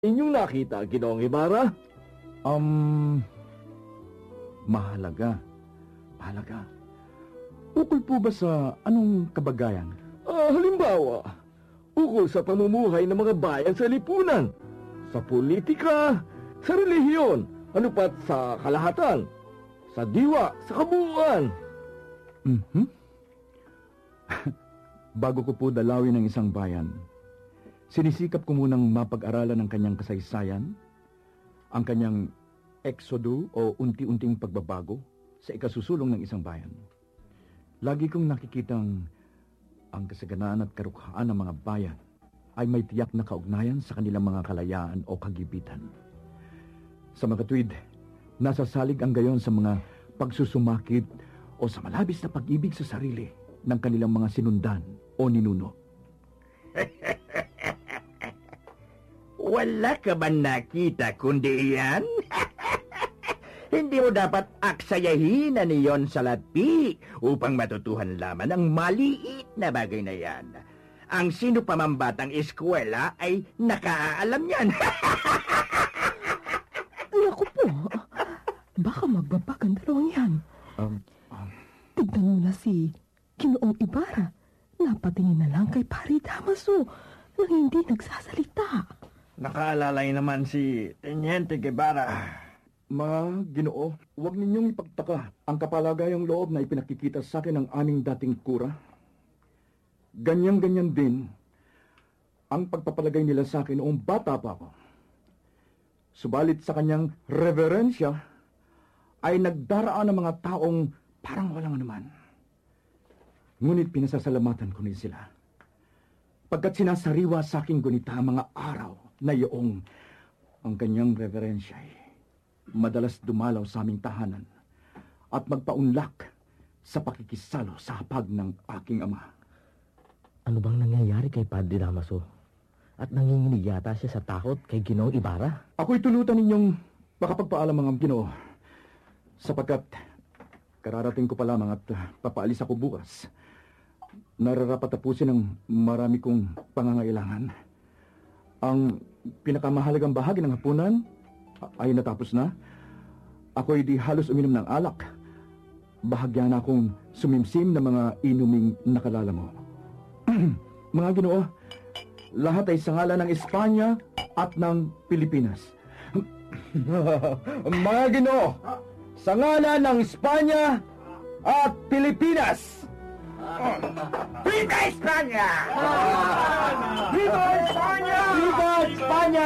Inyong nakita, Ginoong Ibarra? Mahalaga. Mahalaga. Ukol po ba sa anong kabagayan? Halimbawa, ukol sa pamumuhay ng mga bayan sa lipunan, sa politika, sa relihiyon, ano pat sa kalahatan, sa diwa, sa kabuuan. Bago ko po dalawin ng isang bayan, sinisikap ko munang mapag-aralan ang kanyang kasaysayan, ang kanyang eksodo o unti-unting pagbabago sa ikasusulong ng isang bayan. Lagi kong nakikitang ang kasaganaan at karukhaan ng mga bayan ay may tiyak na kaugnayan sa kanilang mga kalayaan o kagipitan. Sa mga tuwid, nasasalig ang gayon sa mga pagsusumakit o sa malabis na pag-ibig sa sarili ng kanilang mga sinundan o ninuno. Wala ka ba nakita kundi yan? Hindi mo dapat aksayahin na niyon sa lapi upang matutuhan lamang ang maliit na bagay na yan. Ang sino pa mang batang eskwela ay nakaalam yan. Naku po, baka magbabag ang dalawang yan. Tignan mo na si Ginoong Ibarra. Napatingin na lang kay Pari Damaso nang hindi nagsasalita. Nakaalalay naman si Teniente Guevara. Mga Ginoo, huwag ninyong ipagtaka ang kapalagayang loob na ipinakikita sa akin ng aming dating kura. Ganyan-ganyan din ang pagpapalagay nila sa akin noong bata pa ako. Subalit sa kanyang reverensya ay nagdaraan ng mga taong parang walang anuman. Ngunit pinasasalamatan ko rin sila. Pagkat sinasariwa sa aking gunita ang mga araw na iyong ang kanyang reverensya ay madalas dumalaw sa aming tahanan at magpaunlak sa pakikisalo sa hapag ng aking ama. Ano bang nangyayari kay Padre Damaso? At nanginginig yata siya sa takot kay Ginoong Ibarra? Ako'y tulutan ninyong makapagpaalam mga Ginoo, sapagkat kararating ko pa lamang at papaalis ako bukas. Nararapat tapusin ang marami kong pangangailangan. Ang pinakamahalagang bahagi ng hapunan ay natapos na. Ako'y di halos uminom ng alak. Bahagya na akong sumimsim ng mga inuming nakalala mo. Mga Ginoo, lahat ay sa ngalan ng Espanya at ng Pilipinas. Mga Ginoo, sa ngalan ng Espanya at Pilipinas! Viva España! Viva Espanya! Viva Espanya!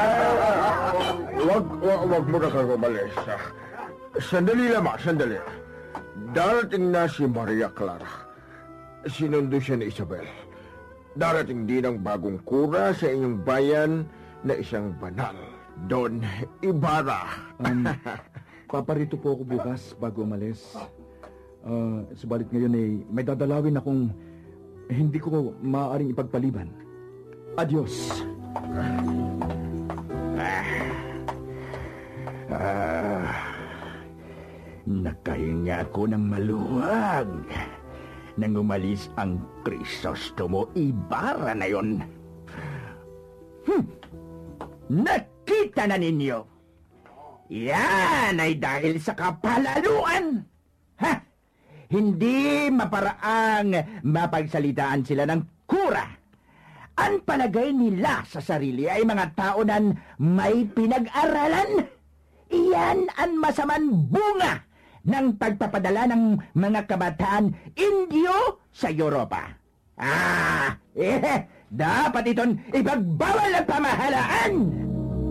Wag mo na kayo umalis. Sandali lamang, sandali. Darating na si Maria Clara. Sinundo siya ni Isabel. Darating din ang bagong kura sa inyong bayan na isang banal, Don Ibarra. Paparito po ako bukas bago umalis. Subalit ngayon ay may dadalawin akong hindi ko maaaring ipagpaliban. Adios. Nakahinga ako ng maluwag nang umalis ang Crisostomo Ibarra na yon. Nakita na ninyo. Yan ay dahil sa kapalaluan. Hindi maparaang mapagsalitaan sila ng kura. Ang palagay nila sa sarili ay mga tao na may pinag-aralan. Iyan ang masamang bunga ng pagpapadala ng mga kabataan Indio sa Europa. Dapat itong ipagbawal ng pamahalaan!